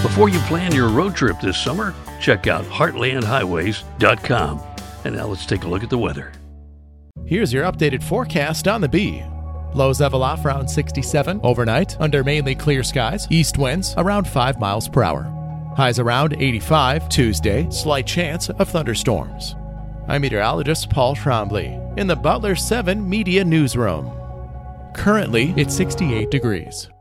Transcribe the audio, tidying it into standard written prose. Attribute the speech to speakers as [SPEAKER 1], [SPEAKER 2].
[SPEAKER 1] Before you plan your road trip this summer, check out heartlandhighways.com. And now let's take a look at the weather.
[SPEAKER 2] Here's your updated forecast on the B. Lows level off around 67 overnight under mainly clear skies. East winds around 5 miles per hour. Highs around 85 Tuesday. Slight chance of thunderstorms. I'm meteorologist Paul Trombley in the Butler 7 Media Newsroom. Currently, it's 68 degrees.